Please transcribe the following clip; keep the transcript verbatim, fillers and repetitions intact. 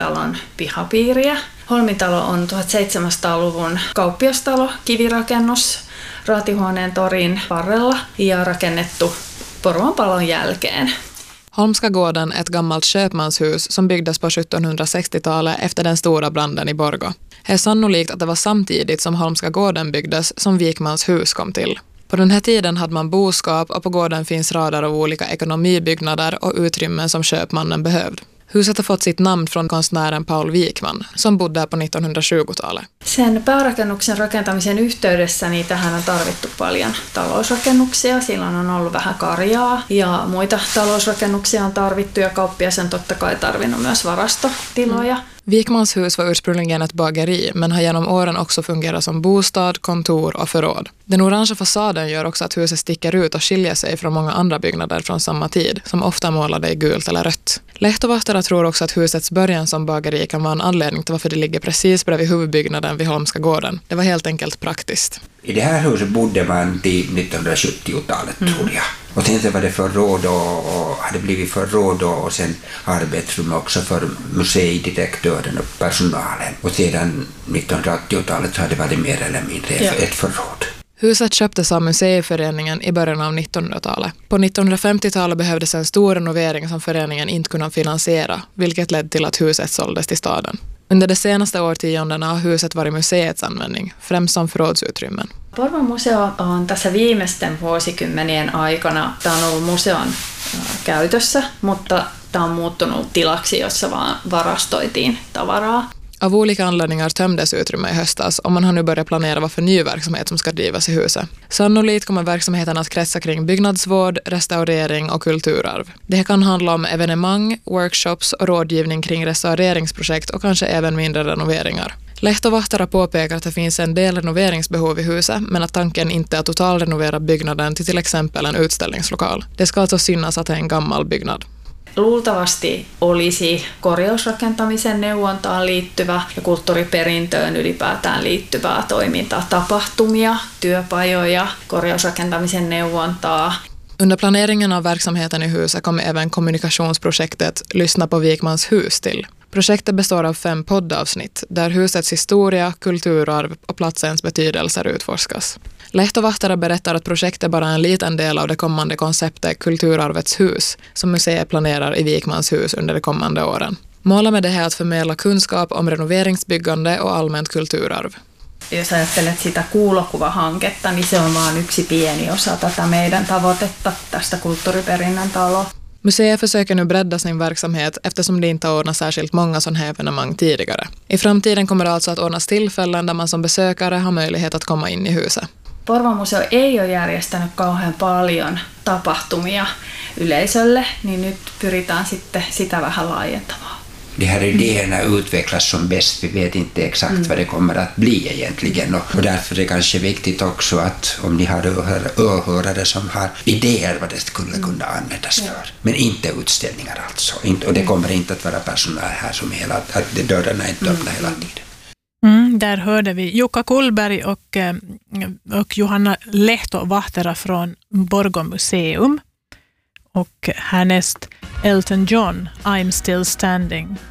talon pihapiiriä. Holmitalo on tuhatseitsemänsataaluvun kauppiastalo, kivirakennus Raatihuoneen torin varrella ja rakennettu Porvoon palon jälkeen. Holmska gården är ett gammalt köpmanshus som byggdes på sjuttonhundrasextiotalet efter den stora branden i Borgå. Det är sannolikt att det var samtidigt som Holmska gården byggdes som Wikmans hus kom till. På den här tiden hade man boskap och på gården finns rader av olika ekonomibyggnader och utrymmen som köpmannen behövde. Huset har fått sitt namn från konstnären Paul Wikman, som bodde på nittonhundratjugotalet. Sen päärakennuksen rakentamisen yhteydessä niin tähän on tarvittu paljon talousrakennuksia. Silloin on ollut vähän karjaa ja muita talousrakennuksia on tarvittu ja kauppias on totta kai tarvinnut myös varastotiloja. Mm. Wikmans hus var ursprungligen ett bageri men har genom åren också fungerat som bostad, kontor och förråd. Den orangea fasaden gör också att huset sticker ut och skiljer sig från många andra byggnader från samma tid, som ofta målade i gult eller rött. Lehtovahtara tror också att husets början som bageri kan vara en anledning till varför det ligger precis bredvid huvudbyggnaden vid Holmska gården. Det var helt enkelt praktiskt. I det här huset bodde man till nittonhundrasjuttiotalet mm. tror jag. Och sen var det förråd och, och hade blivit förråd och, och sen arbetsrum också för museidirektören och personalen. Och sedan nittonhundraåttiotalet så hade det varit mer eller mindre ja. ett förråd. Huset köptes av museiföreningen i början av nittonhundratalet. På nittonhundrafemtiotalet behövdes en stor renovering som föreningen inte kunde finansiera, vilket ledde till att huset såldes till staden. Under de senaste årtiondena har huset varit museets användning, främst som förrådsutrymmen. Porvoon museo on tässä viimeisten vuosikymmenien aikana, tämä on ollut museon käytössä, mutta tämä on muuttunut tilaksi, jossa vaan varastoitiin tavaraa. Av olika anledningar tömdes utrymme i höstas och man har nu börjat planera vad för ny verksamhet som ska drivas i huset. Sannolikt kommer verksamheten att kretsa kring byggnadsvård, restaurering och kulturarv. Det kan handla om evenemang, workshops och rådgivning kring restaureringsprojekt och kanske även mindre renoveringar. Lehtovahtara påpekar att det finns en del renoveringsbehov i huset men att tanken inte är att totalrenovera byggnaden till till exempel en utställningslokal. Det ska alltså synas att det är en gammal byggnad. Luultavasti olisi korjausrakentamisen neuvontaan liittyvä ja kulttuuriperintöön ylipäätään liittyvää toimintaa, tapahtumia, työpajoja, korjausrakentamisen neuvontaa. Under planeringen av verksamheten i huset kommer även kommunikationsprojektet Lyssna på Wikmans hus till. Projektet består av fem poddavsnitt där husets historia, kulturarv och platsens betydelser utforskas. Lehtovahtara berättar att projektet bara är en liten del av det kommande konceptet Kulturarvets hus som museet planerar i Wikmans hus under de kommande åren. Målet med det är att förmedla kunskap om renoveringsbyggande och allmänt kulturarv. Jos ajattelet sitä kuulokuvahanketta, niin se on vain yksi pieni osa tätä meidän tavoitetta tästä kulttuuriperinnön taloa. Museet försöker nu bredda sin verksamhet eftersom det inte har ordnat särskilt många sådana här evenemang tidigare. I framtiden kommer det alltså att ordnas tillfällen där man som besökare har möjlighet att komma in i huset. Porvoon museo ei ole järjestänyt kauhean paljon tapahtumia yleisölle, niin nyt pyritään sitten sitä vähän laajentamaan. De här idéerna utvecklas som bäst. Vi vet inte exakt mm. vad det kommer att bli egentligen. Och, och därför är det kanske viktigt också att om ni har åhörare som har idéer vad det skulle kunna användas för. Ja. Men inte utställningar alltså. Och det kommer inte att vara personal här som hela, att dörrarna inte öppnar mm. hela tiden. Mm, där hörde vi Jukka Kullberg och, och Johanna Lehtovahtara från Borgå museum. Och härnäst Elton John, I'm Still Standing.